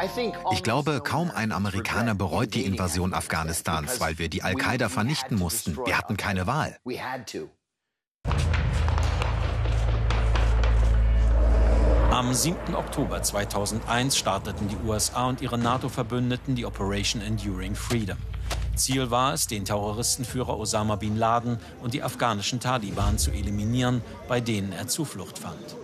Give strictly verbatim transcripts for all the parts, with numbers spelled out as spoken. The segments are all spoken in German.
Ich glaube, kaum ein Amerikaner bereut die Invasion Afghanistans, weil wir die Al-Qaida vernichten mussten. Wir hatten keine Wahl. Am siebten Oktober zweitausendeins starteten die U S A und ihre NATO-Verbündeten die Operation Enduring Freedom. Ziel war es, den Terroristenführer Osama bin Laden und die afghanischen Taliban zu eliminieren, bei denen er Zuflucht fand.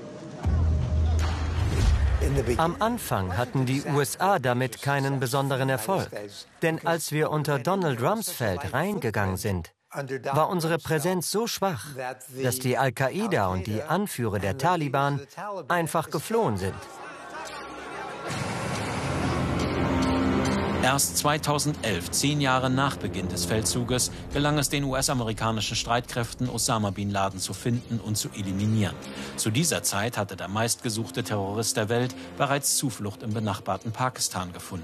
Am Anfang hatten die U S A damit keinen besonderen Erfolg. Denn als wir unter Donald Rumsfeld reingegangen sind, war unsere Präsenz so schwach, dass die Al-Qaida und die Anführer der Taliban einfach geflohen sind. Erst zweitausendelf, zehn Jahre nach Beginn des Feldzuges, gelang es den U S-amerikanischen Streitkräften, Osama bin Laden zu finden und zu eliminieren. Zu dieser Zeit hatte der meistgesuchte Terrorist der Welt bereits Zuflucht im benachbarten Pakistan gefunden.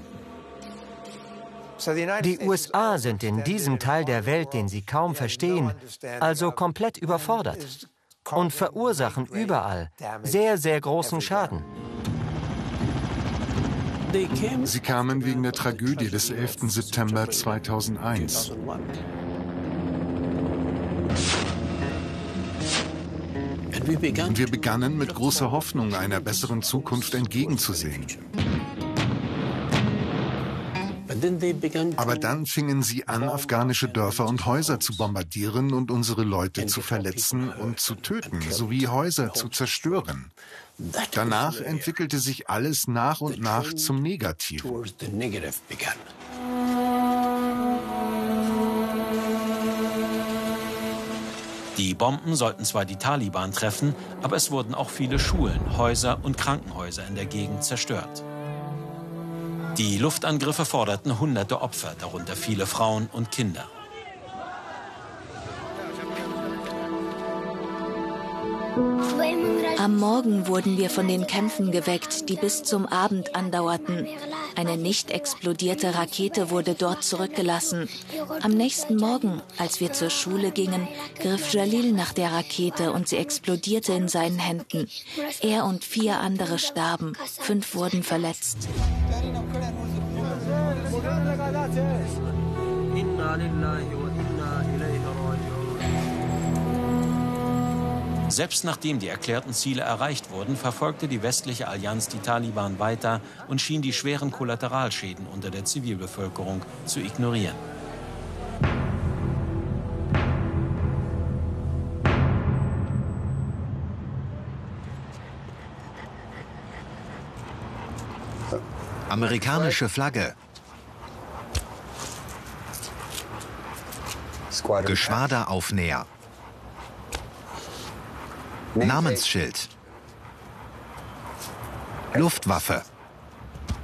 Die U S A sind in diesem Teil der Welt, den sie kaum verstehen, also komplett überfordert und verursachen überall sehr, sehr großen Schaden. Sie kamen wegen der Tragödie des elften September zweitausendeins. Und wir begannen mit großer Hoffnung, einer besseren Zukunft entgegenzusehen. Aber dann fingen sie an, afghanische Dörfer und Häuser zu bombardieren und unsere Leute zu verletzen und zu töten, sowie Häuser zu zerstören. Danach entwickelte sich alles nach und nach zum Negativen. Die Bomben sollten zwar die Taliban treffen, aber es wurden auch viele Schulen, Häuser und Krankenhäuser in der Gegend zerstört. Die Luftangriffe forderten hunderte Opfer, darunter viele Frauen und Kinder. Am Morgen wurden wir von den Kämpfen geweckt, die bis zum Abend andauerten. Eine nicht explodierte Rakete wurde dort zurückgelassen. Am nächsten Morgen, als wir zur Schule gingen, griff Jalil nach der Rakete und sie explodierte in seinen Händen. Er und vier andere starben, fünf wurden verletzt. Selbst nachdem die erklärten Ziele erreicht wurden, verfolgte die westliche Allianz die Taliban weiter und schien die schweren Kollateralschäden unter der Zivilbevölkerung zu ignorieren. Amerikanische Flagge. Geschwaderaufnäher. Namensschild. Luftwaffe.